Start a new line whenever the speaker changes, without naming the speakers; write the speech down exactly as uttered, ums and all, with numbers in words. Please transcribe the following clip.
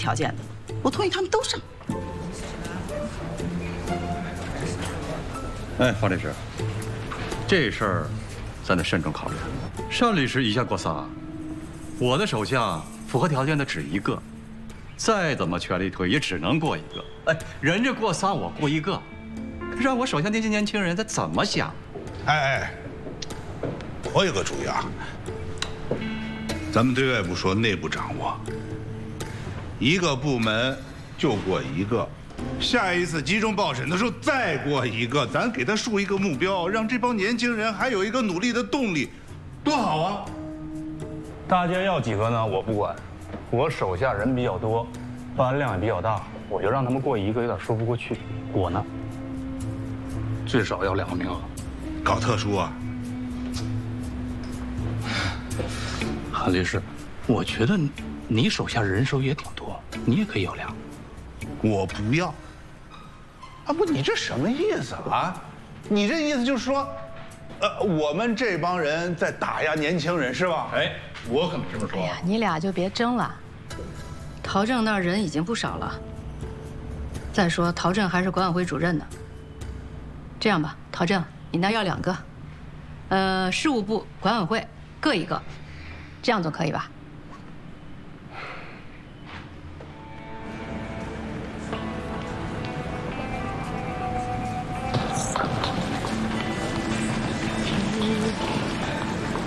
条件的，我同意他们都上。
哎，方律师，这事儿咱得慎重考虑。单律师一下过仨，我的手下符合条件的只一个，再怎么全力推也只能过一个。哎，人家过仨，我过一个，让我手下那些年轻人他怎么想？
哎哎，我有个主意啊，咱们对外不说，内部掌握，一个部门就过一个。 下一次集中报审的时候再过一个，咱给他树一个目标，让这帮年轻人还有一个努力的动力，多好啊！
大家要几个呢？我不管，我手下人比较多，办案量也比较大，我就让他们过一个，有点说不过去。我呢，最少要两个名额。
搞特殊啊？
韩律师，我觉得你手下人手也挺多，你也可以有俩。
我不要。啊不，你这什么意思啊？你这意思就是说，呃，我们这帮人在打压年轻人是吧？
哎，我可没这么说。
哎呀，你俩就别争了。陶正那儿人已经不少了。再说陶正还是管委会主任呢。这样吧，陶正，你那儿要两个，呃，事务部、管委会各一个，这样总可以吧？